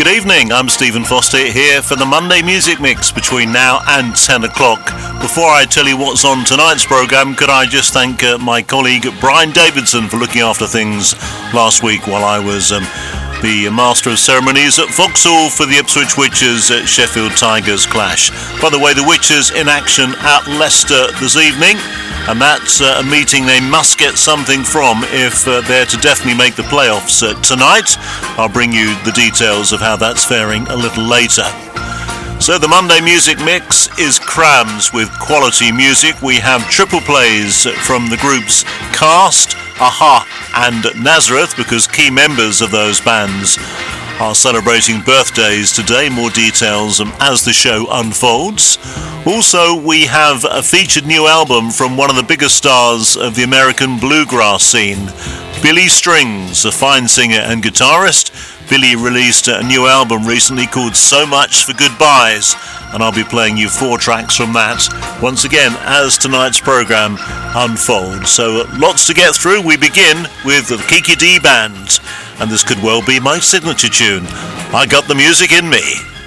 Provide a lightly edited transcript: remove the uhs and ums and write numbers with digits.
evening, I'm Stephen Foster here for the Monday Music Mix between now and 10 o'clock. Before I tell you what's on tonight's programme, could I just thank my colleague Brian Davidson for looking after things last week while I was the Master of Ceremonies at Vauxhall for the Ipswich Witches at Sheffield Tigers clash. By the way, the Witches in action at Leicester this evening, and that's a meeting they must get something from if they're to definitely make the playoffs tonight. I'll bring you the details of how that's faring a little later. So the Monday Music Mix is crams with quality music. We have triple plays from the groups Cast, Aha and Nazareth, because key members of those bands are celebrating birthdays today. More details as the show unfolds. Also, we have a featured new album from one of the biggest stars of the American bluegrass scene, Billy Strings, a fine singer and guitarist. Billy released a new album recently called So Much for Goodbyes, and I'll be playing you 4 tracks from that once again as tonight's programme unfolds. So lots to get through. We begin with the Kiki D Band, and this could well be my signature tune, I Got the Music in Me.